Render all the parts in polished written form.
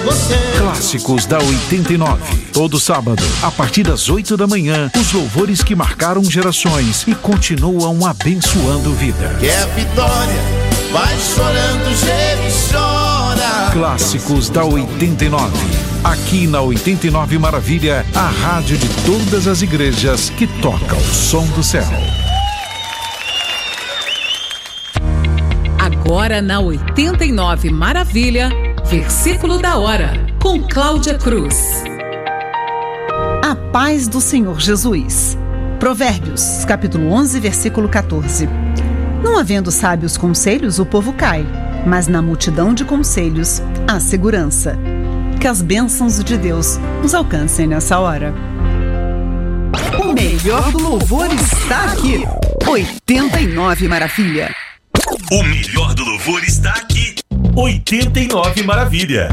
você. Clássicos da 89. Todo sábado, a partir das 8 da manhã, os louvores que marcaram gerações e continuam abençoando vidas. Que é vitória, vai chorando, geme e chora. Clássicos da 89. Aqui na 89 Maravilha, a rádio de todas as igrejas que toca o som do céu. Agora na 89 Maravilha, versículo da hora, com Cláudia Cruz. A paz do Senhor Jesus. Provérbios, capítulo 11, versículo 14. Não havendo sábios conselhos, o povo cai, mas na multidão de conselhos há segurança. Que as bênçãos de Deus nos alcancem nessa hora. O melhor do louvor está aqui. 89 Maravilha. O melhor do louvor está aqui. 89 Maravilha.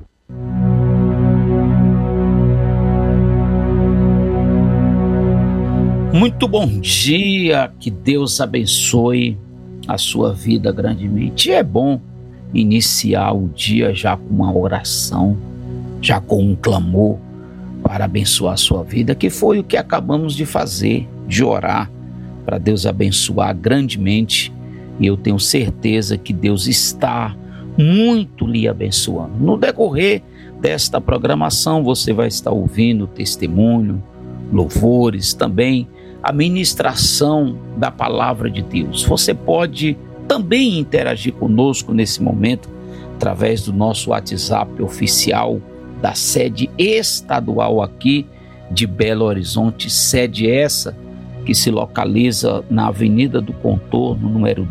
Muito bom dia, que Deus abençoe a sua vida grandemente. É bom iniciar o dia já com uma oração, já com um clamor para abençoar a sua vida, que foi o que acabamos de fazer, de orar para Deus abençoar grandemente. E eu tenho certeza que Deus está muito lhe abençoando. No decorrer desta programação, você vai estar ouvindo testemunho, louvores, também a ministração da palavra de Deus. Você pode também interagir conosco nesse momento através do nosso WhatsApp oficial da sede estadual aqui de Belo Horizonte, sede essa que se localiza na Avenida do Contorno, número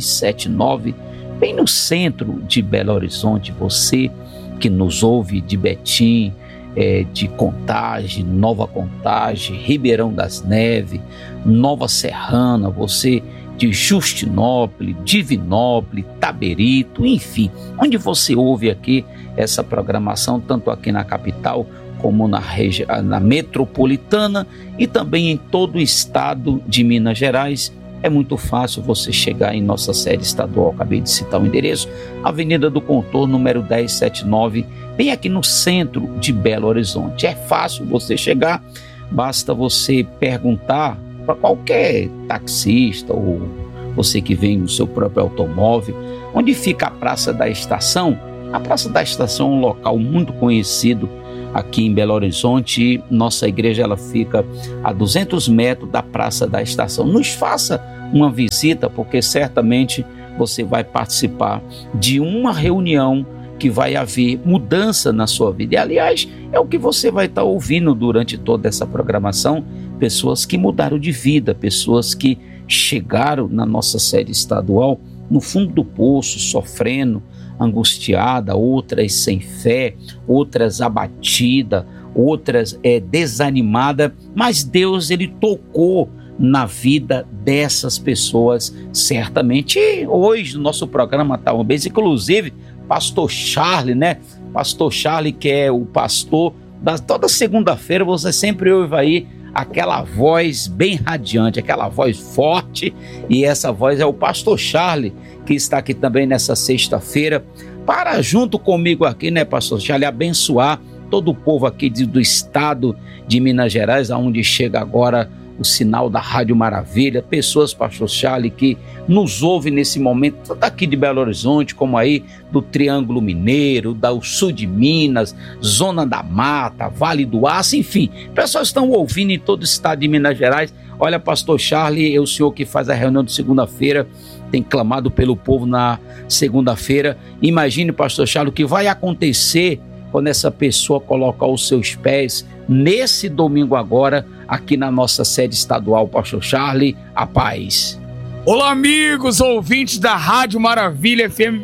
1079, bem no centro de Belo Horizonte. Você que nos ouve de Betim, de Contagem, Nova Contagem, Ribeirão das Neves, Nova Serrana, você de Justinópolis, Divinópolis, Taberito, enfim, onde você ouve aqui essa programação, tanto aqui na capital como na região, na metropolitana e também em todo o estado de Minas Gerais. É muito fácil você chegar em nossa sede estadual, acabei de citar o endereço, Avenida do Contorno, número 1079, bem aqui no centro de Belo Horizonte. É fácil você chegar, basta você perguntar para qualquer taxista ou você que vem no seu próprio automóvel, onde fica a Praça da Estação. A Praça da Estação é um local muito conhecido aqui em Belo Horizonte e nossa igreja ela fica a 200 metros da Praça da Estação. Nos faça uma visita, porque certamente você vai participar de uma reunião que vai haver mudança na sua vida. E, aliás, é o que você vai estar ouvindo durante toda essa programação, pessoas que mudaram de vida, pessoas que chegaram na nossa sede estadual no fundo do poço, sofrendo, angustiada, outras sem fé, outras abatidas, outras desanimadas, mas Deus ele tocou na vida dessas pessoas certamente. E hoje no nosso programa tá uma vez, inclusive pastor Charlie, né? Pastor Charlie, que é o pastor toda segunda-feira, você sempre ouve aí aquela voz bem radiante, aquela voz forte, e essa voz é o pastor Charlie, que está aqui também nessa sexta-feira, para junto comigo aqui, né, pastor Charlie, abençoar todo o povo aqui do estado de Minas Gerais, aonde chega agora o sinal da Rádio Maravilha, pessoas, pastor Charlie, que nos ouvem nesse momento, tanto aqui de Belo Horizonte, como aí do Triângulo Mineiro, do sul de Minas, Zona da Mata, Vale do Aço, enfim, pessoas estão ouvindo em todo o estado de Minas Gerais. Olha, pastor Charlie, é o senhor que faz a reunião de segunda-feira, tem clamado pelo povo na segunda-feira. Imagine, pastor Charlie, o que vai acontecer quando essa pessoa colocar os seus pés nesse domingo agora, aqui na nossa sede estadual. Pastor Charlie, a paz. Olá, amigos, ouvintes da Rádio Maravilha FM,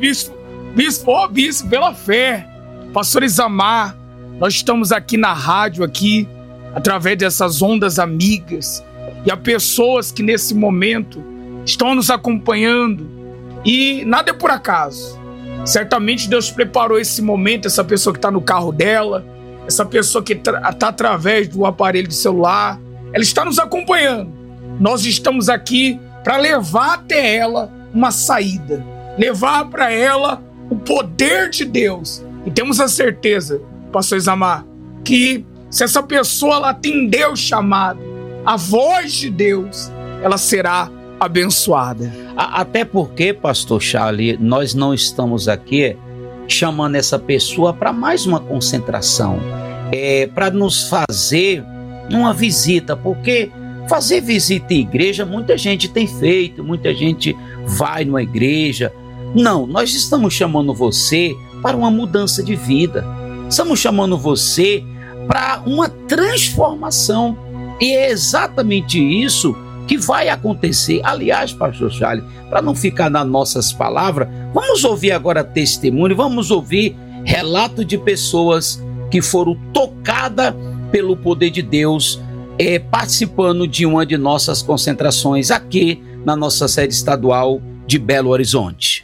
bispo pela fé, pastor Isamar, nós estamos aqui na rádio, aqui, através dessas ondas amigas, e há pessoas que nesse momento estão nos acompanhando, e nada é por acaso. Certamente Deus preparou esse momento, essa pessoa que está no carro dela, essa pessoa que está através do aparelho de celular, ela está nos acompanhando. Nós estamos aqui para levar até ela uma saída, levar para ela o poder de Deus, E temos a certeza, pastor Isamar, que se essa pessoa ela atender o chamado, a voz de Deus, ela será abençoada. Até porque, pastor Charlie, nós não estamos aqui chamando essa pessoa para mais uma concentração, para nos fazer uma visita, porque fazer visita em igreja, muita gente tem feito, muita gente vai numa igreja. Não, nós estamos chamando você para uma mudança de vida. Estamos chamando você para uma transformação. E é exatamente isso que vai acontecer. Aliás, pastor Charlie, para não ficar nas nossas palavras, vamos ouvir agora testemunho, vamos ouvir relato de pessoas que foram tocadas pelo poder de Deus, participando de uma de nossas concentrações aqui na nossa sede estadual de Belo Horizonte.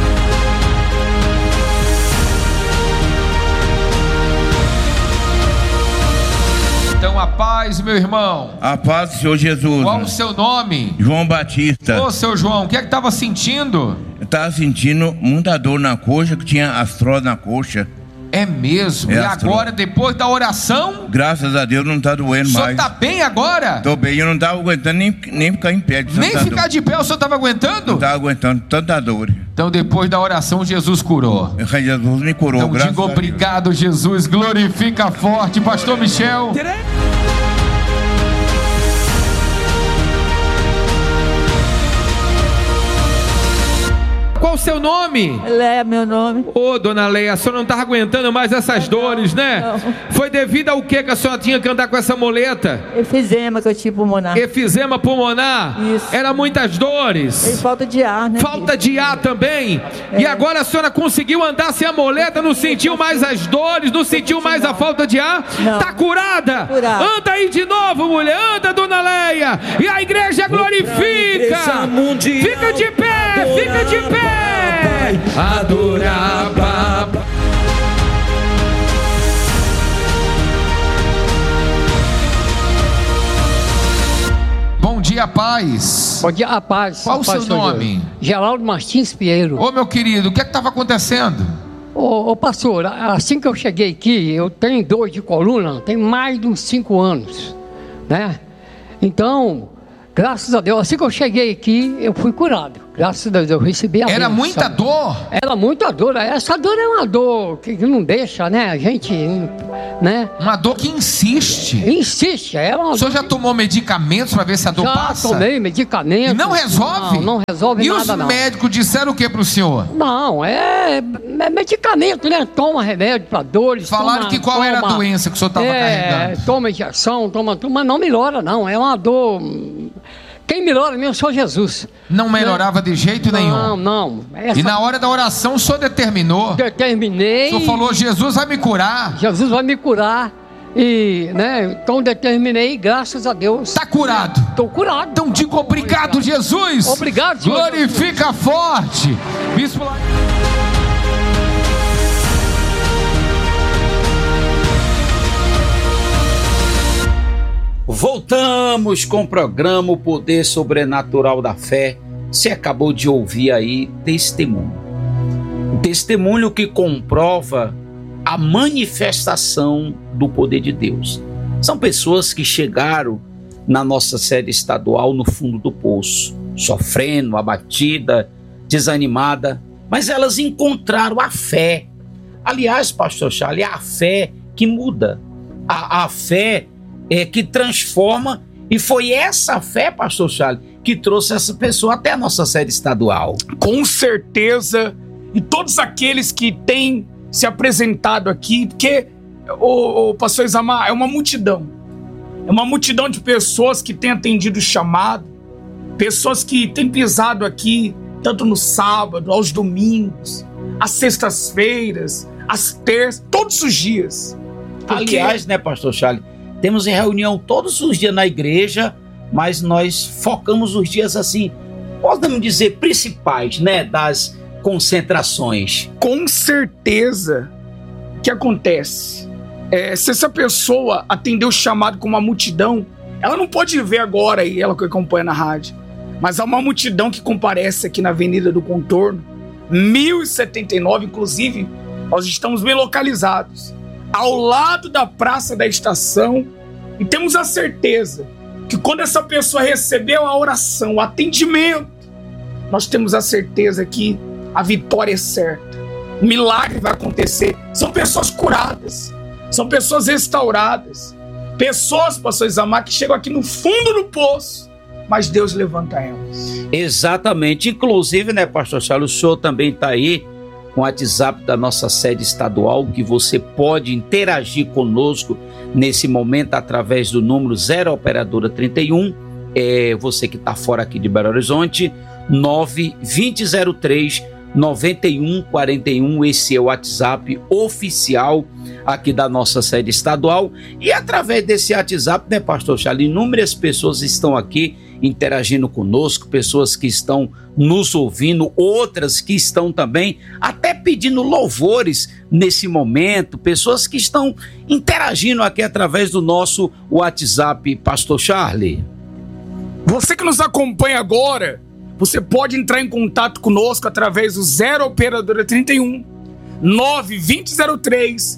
Então a paz, meu irmão. A paz do Senhor Jesus. Qual o seu nome? João Batista. Ô, seu João, o que é que estava sentindo? Eu estava sentindo muita dor na coxa, que tinha artrose na coxa. É mesmo? E agora, depois da oração? Graças a Deus não está doendo mais. O senhor está bem agora? Estou bem, eu não estava aguentando nem ficar em pé. Nem ficar de pé o senhor estava aguentando? Não estava aguentando tanta dor. Então depois da oração Jesus curou. Jesus me curou, então, graças a Deus. Obrigado, Jesus, glorifica forte, pastor Michel. Qual o seu nome? Leia, meu nome. Ô, dona Leia, a senhora não estava aguentando mais essas dores, né? Não. Foi devido ao que a senhora tinha que andar com essa muleta? Efizema que eu tive pulmonar. Efizema pulmonar? Isso. Era muitas dores? E falta de ar, né? Falta de ar também? E agora a senhora conseguiu andar sem a muleta? Não sentiu mais as dores? Não sentiu mais a falta de ar? Não. Tá curada? Curada. Anda aí de novo, mulher. Anda, dona Leia. E a igreja glorifica. Fica de pé, fica de pé. Adorar, papai. Bom dia, paz. Bom dia, a paz. Qual o seu nome? Geraldo Martins Pinheiro. Ô, meu querido, o que é que estava acontecendo? Ô, pastor, assim que eu cheguei aqui, eu tenho dor de coluna, tem mais de uns 5 anos, né? Então, graças a Deus, assim que eu cheguei aqui, eu fui curado. Graças a Deus, eu recebi a Era bênção. muita dor? Era muita dor. Essa dor é uma dor que não deixa, né? A gente, né? Uma dor que insiste. Insiste. O senhor já tomou medicamentos para ver se a dor passa? Já tomei medicamentos. E não resolve? Não resolve nada, não. E os médicos disseram o que pro senhor? Não, é medicamento, né? Toma remédio para dores. Falaram que qual era a doença que o senhor estava carregando? Toma injeção, mas não melhora, não. É uma dor... Quem melhora mesmo é só Jesus. Não melhorava de jeito nenhum? Não. E na hora da oração o senhor determinou? Determinei. O senhor falou, Jesus vai me curar? Jesus vai me curar. E, né, então determinei, graças a Deus. Está curado? Estou curado. Então diga obrigado, Jesus. Obrigado, Senhor. Glorifica forte. Bispo... Voltamos com o programa O Poder Sobrenatural da Fé. Você acabou de ouvir aí testemunho. Testemunho que comprova a manifestação do poder de Deus. São pessoas que chegaram na nossa sede estadual no fundo do poço, sofrendo, abatida, desanimada, mas elas encontraram a fé. Aliás, pastor Charlie, é a fé que muda, a fé que transforma, e foi essa fé, pastor Charlie, que trouxe essa pessoa até a nossa sede estadual. Com certeza, e todos aqueles que têm se apresentado aqui, porque o pastor Isamar, é uma multidão de pessoas que têm atendido o chamado, pessoas que têm pisado aqui, tanto no sábado, aos domingos, às sextas-feiras, às terças, todos os dias. Porque... Aliás, né, pastor Charlie, temos reunião todos os dias na igreja, mas nós focamos os dias assim, podemos dizer, principais, né, das concentrações. Com certeza, o que acontece? Se essa pessoa atender o chamado com uma multidão, ela não pode ver agora aí, ela que acompanha na rádio, mas há uma multidão que comparece aqui na Avenida do Contorno, 1079, inclusive, Nós estamos bem localizados, ao lado da Praça da Estação, e temos a certeza que quando essa pessoa recebeu a oração, o atendimento, nós temos a certeza que a vitória é certa. O milagre vai acontecer. São pessoas curadas, são pessoas restauradas, pessoas, pastor Isamar, que chegam aqui no fundo do poço, mas Deus levanta elas. Exatamente. Inclusive, né, pastor Charles, o senhor também está aí com o WhatsApp da nossa sede estadual, que você pode interagir conosco nesse momento através do número 0 operadora 31, você que está fora aqui de Belo Horizonte, 92003 9141, esse é o WhatsApp oficial aqui da nossa sede estadual. E através desse WhatsApp, né, pastor Charles, inúmeras pessoas estão aqui interagindo conosco, pessoas que estão nos ouvindo, outras que estão também até pedindo louvores nesse momento, pessoas que estão interagindo aqui através do nosso WhatsApp, pastor Charles. Você que nos acompanha agora, você pode entrar em contato conosco através do 0 operadora 31 92003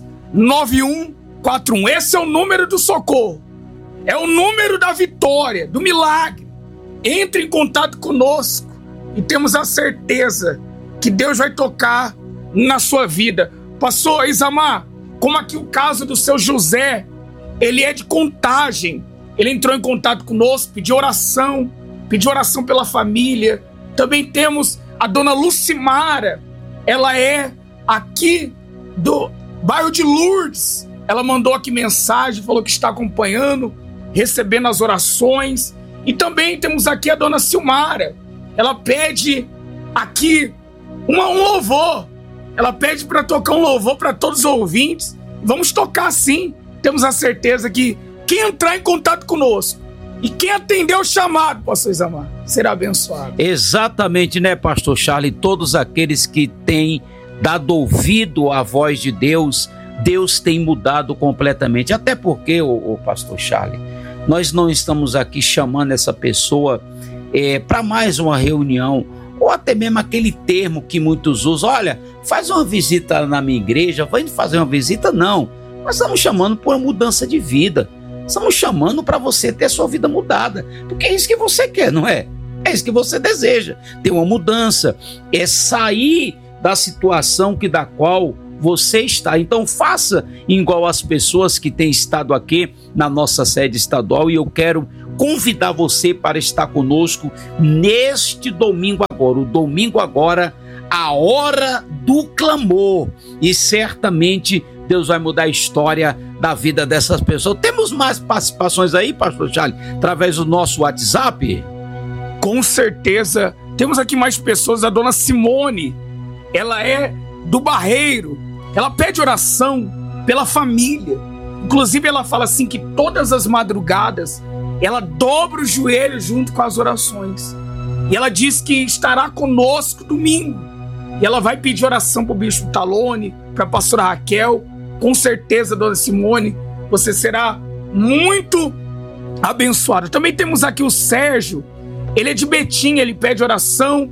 9141. Esse é o número do socorro, é o número da vitória, do milagre. Entre em contato conosco e temos a certeza que Deus vai tocar na sua vida. Pastor Isamar, como aqui o caso do seu José, ele é de Contagem, ele entrou em contato conosco, pediu oração pela família. Também temos a dona Lucimara, ela é aqui do bairro de Lourdes, ela mandou aqui mensagem, falou que está acompanhando, recebendo as orações. E também temos aqui a dona Silmara, ela pede aqui um louvor, ela pede para tocar um louvor para todos os ouvintes. Vamos tocar sim, temos a certeza que quem entrar em contato conosco e quem atender o chamado, pastor Isamar, será abençoado. Exatamente, né, pastor Charles? Todos aqueles que têm dado ouvido à voz de Deus, Deus tem mudado completamente. Até porque, o pastor Charles, nós não estamos aqui chamando essa pessoa para mais uma reunião, ou até mesmo aquele termo que muitos usam: olha, faz uma visita na minha igreja, vai fazer uma visita. Não, nós estamos chamando por uma mudança de vida. Estamos chamando para você ter sua vida mudada, porque é isso que você quer, não é? É isso que você deseja, ter uma mudança, é sair da situação da qual você está. Então faça igual as pessoas que têm estado aqui na nossa sede estadual, e eu quero convidar você para estar conosco neste domingo agora, o domingo agora, a hora do clamor, e certamente Deus vai mudar a história da vida dessas pessoas. Temos mais participações aí, pastor Charles, através do nosso WhatsApp? Com certeza, temos aqui mais pessoas. A dona Simone, ela é do Barreiro, ela pede oração pela família. Inclusive ela fala assim que todas as madrugadas ela dobra o joelho junto com as orações, e ela diz que estará conosco domingo, e ela vai pedir oração para o bispo Talone, para a pastora Raquel. Com certeza, dona Simone, você será muito abençoado. Também temos aqui o Sérgio, ele é de Betim, ele pede oração,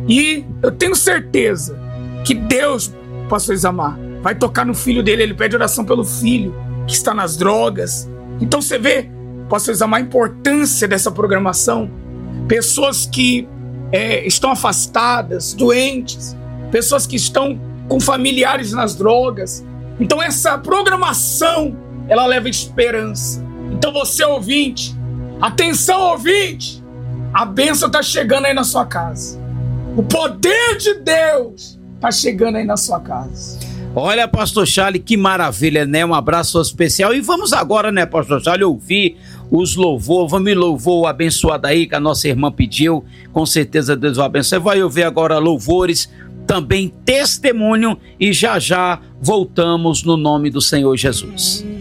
e eu tenho certeza que Deus, pastor Isamar, vai tocar no filho dele. Ele pede oração pelo filho que está nas drogas. Então você vê, pastor Isamar, a importância dessa programação. Pessoas que estão afastadas, doentes, pessoas que estão com familiares nas drogas. Então essa programação, ela leva esperança. Então você, ouvinte, atenção, ouvinte, a bênção está chegando aí na sua casa. O poder de Deus está chegando aí na sua casa. Olha, pastor Charles, que maravilha, né? Um abraço especial. E vamos agora, né, pastor Charles, ouvir os louvores. Vamos louvor abençoado aí que a nossa irmã pediu. Com certeza Deus vai abençoar. Vai ouvir agora louvores, também testemunho, e já já voltamos no nome do Senhor Jesus.